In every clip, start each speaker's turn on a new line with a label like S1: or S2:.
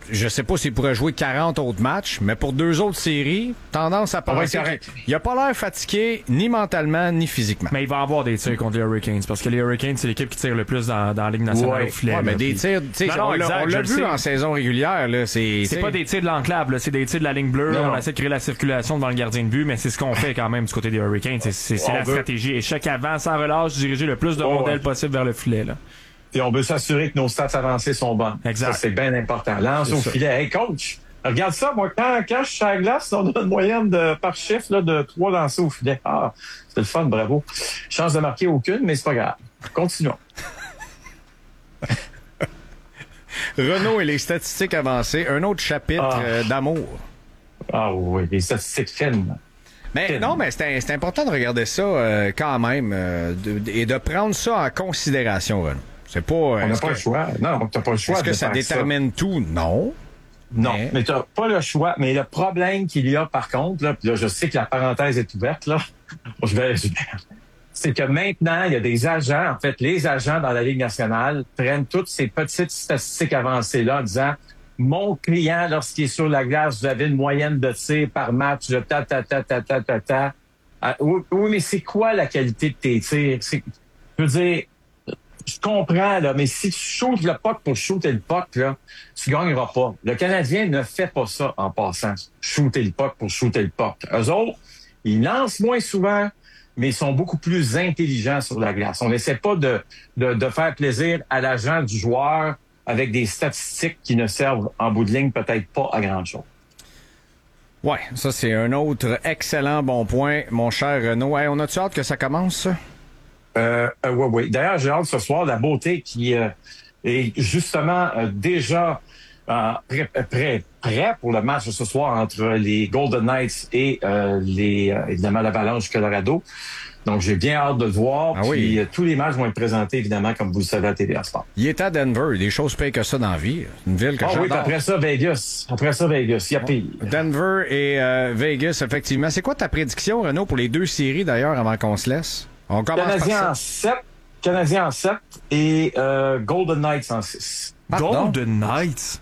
S1: je sais pas s'il pourrait jouer 40 autres matchs, mais pour 2 autres séries, tendance à penser qu'il a pas l'air fatigué, ni mentalement, ni physiquement.
S2: Mais il va avoir des tirs contre les Hurricanes, parce que les Hurricanes, c'est l'équipe qui tire le plus dans la Ligue nationale au filet.
S1: Ouais, mais des tirs, tu sais, on l'a vu en saison régulière, là, c'est
S2: pas des tirs de l'enclave, là, c'est des tirs de la ligne bleue, on essaie de créer la circulation devant le gardien de but, mais c'est ce qu'on fait quand même du côté des Hurricanes, c'est la stratégie. Et chaque avant, sans relâche, diriger le plus de rondelles possible vers le filet, là.
S3: Et on veut s'assurer que nos stats avancées sont bonnes.
S2: Exact.
S3: Ça, c'est bien important. Lance au filet. Hey, coach, regarde ça. Moi, quand je suis à la glace, on a une moyenne par chiffre là, de 3 lancés au filet. Ah, c'est le fun, bravo. Chance de marquer aucune, mais c'est pas grave. Continuons.
S1: Renaud et les statistiques avancées. Un autre chapitre d'amour.
S3: Ah oui, les statistiques fines.
S1: Mais non, mais c'est important de regarder ça quand même et de prendre ça en considération, Renaud. C'est pas.
S3: On n'a pas le choix. Non, t'as pas le choix.
S1: Est-ce que ça détermine tout? Non.
S3: Non, mais t'as pas le choix. Mais le problème qu'il y a, par contre, là, puis là, je sais que la parenthèse est ouverte, là. C'est que maintenant, il y a des agents, en fait, les agents dans la Ligue nationale prennent toutes ces petites statistiques avancées-là en disant mon client, lorsqu'il est sur la glace, vous avez une moyenne de tirs par match de ta. Oui, mais c'est quoi la qualité de tes tirs? Je veux dire, je comprends, là, mais si tu shootes le puck pour shooter le puck, là, tu gagneras pas. Le Canadien ne fait pas ça en passant. Shooter le puck pour shooter le puck. Eux autres, ils lancent moins souvent, mais ils sont beaucoup plus intelligents sur la glace. On n'essaie pas de faire plaisir à l'agent du joueur avec des statistiques qui ne servent en bout de ligne peut-être pas à grand-chose.
S1: Ouais, ça c'est un autre excellent bon point, mon cher Renaud. Hey, on a-tu hâte que ça commence, ça?
S3: Oui. D'ailleurs, j'ai hâte ce soir, la beauté qui est justement déjà prêt pour le match de ce soir entre les Golden Knights et évidemment l'Avalanche du Colorado. Donc, j'ai bien hâte de le voir. Puis tous les matchs vont être présentés, évidemment, comme vous le savez, à TVA Sport.
S1: Il est à Denver. Des choses pires que ça dans la vie. Une ville que j'adore.
S3: Oui, après ça, Vegas. Il y a pire.
S1: Denver et Vegas, effectivement. C'est quoi ta prédiction, Renaud, pour les 2 séries, d'ailleurs, avant qu'on se laisse? On commence
S3: Canadien en 7. Canadien en 7 et Golden Knights en 6.
S2: Golden Knights?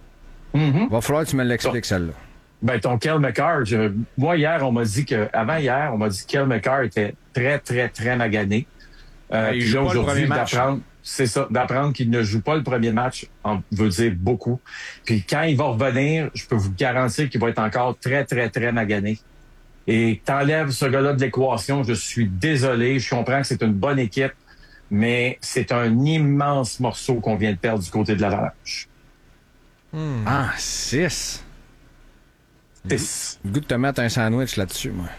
S1: Va falloir que tu me l'expliques, celle-là.
S3: Ben, ton Kel McCarr, moi, hier, on m'a dit que Kel McCarr était très, très, très magané.
S1: Il joue pas le premier match.
S3: D'apprendre qu'il ne joue pas le premier match veut dire beaucoup. Puis quand il va revenir, je peux vous garantir qu'il va être encore très, très, très magané. Et t'enlèves ce gars-là de l'équation, je suis désolé, je comprends que c'est une bonne équipe, mais c'est un immense morceau qu'on vient de perdre du côté de l'Avalanche.
S1: 6.
S3: 6.
S1: Le goût de te mettre un sandwich là-dessus, moi.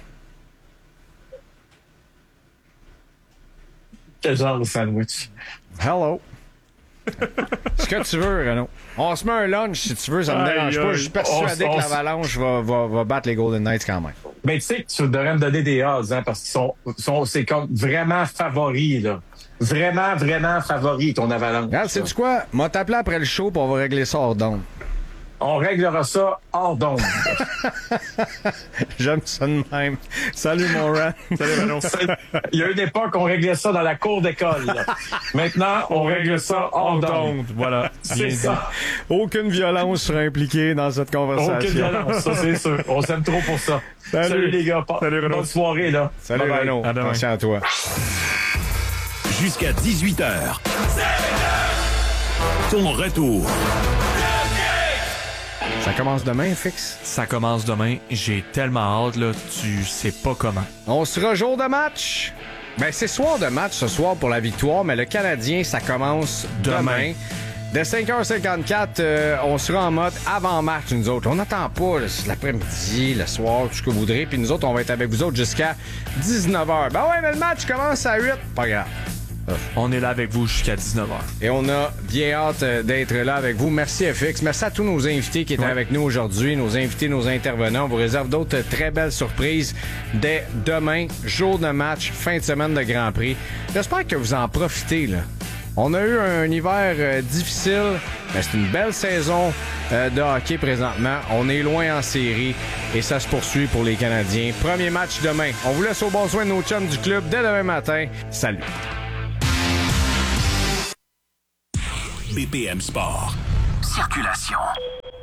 S3: Quel genre de sandwich?
S1: Hello. Ce que tu veux, Renaud. On se met un lunch si tu veux, ça me dérange pas. Je suis persuadé que l'Avalanche va battre les Golden Knights quand même.
S3: Mais tu sais que tu devrais me donner des odds, hein, parce qu'ils c'est comme vraiment favoris, là. Vraiment, vraiment favoris, ton Avalanche.
S1: Regarde, sais-tu quoi? M'a t'appelé après le show pour on va régler ça hors d'onde.
S3: On réglera ça hors d'onde.
S1: J'aime ça de même. Salut, mon Ran.
S2: Salut, Renaud.
S3: Il y a une époque, on réglait ça dans la cour d'école. Là. Maintenant, on règle ça hors d'onde.
S2: Voilà.
S3: C'est ça.
S1: Aucune violence sera impliquée dans cette conversation.
S3: Aucune violence, ça c'est sûr. On s'aime trop pour ça. Salut les gars.
S2: Salut, Renaud.
S3: Bonne soirée, là.
S1: Salut,
S3: bye
S1: Renaud. Attention à toi.
S4: Jusqu'à 18h. Ton retour.
S1: Ça commence demain, Fix?
S2: Ça commence demain. J'ai tellement hâte, là. Tu sais pas comment.
S1: On sera jour de match. Ben, c'est soir de match ce soir pour la victoire, mais le Canadien, ça commence demain. Dès 5h54, on sera en mode avant-match, nous autres. On n'attend pas l'après-midi, le soir, tout ce que vous voudrez. Puis nous autres, on va être avec vous autres jusqu'à 19h. Ben ouais, mais le match commence à 8. Pas grave.
S2: On est là avec vous jusqu'à 19h.
S1: Et on a bien hâte d'être là avec vous. Merci FX. Merci à tous nos invités qui étaient avec nous aujourd'hui, nos invités, nos intervenants. On vous réserve d'autres très belles surprises dès demain, jour de match, fin de semaine de Grand Prix. J'espère que vous en profitez, là. On a eu un hiver difficile, mais c'est une belle saison de hockey présentement. On est loin en série et ça se poursuit pour les Canadiens. Premier match demain. On vous laisse au bon soin de nos chums du club dès demain matin. Salut.
S4: BPM Sport. Circulation.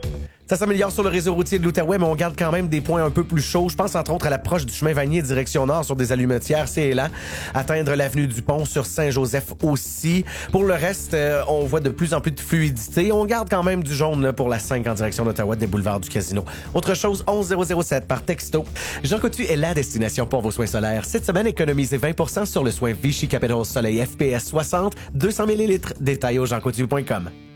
S4: Ça s'améliore sur le réseau routier de l'Outaouais, mais on garde quand même des points un peu plus chauds. Je pense entre autres à l'approche du chemin Vanier direction nord sur des allumetières, c'est là. Atteindre l'avenue du Pont sur Saint-Joseph aussi. Pour le reste, on voit de plus en plus de fluidité. On garde quand même du jaune là, pour la 5 en direction d'Ottawa des boulevards du Casino. Autre chose, 11007 par texto. Jean Coutu est la destination pour vos soins solaires. Cette semaine, économisez 20% sur le soin Vichy Capital Soleil FPS 60, 200 ml. Détail au jeancoutu.com.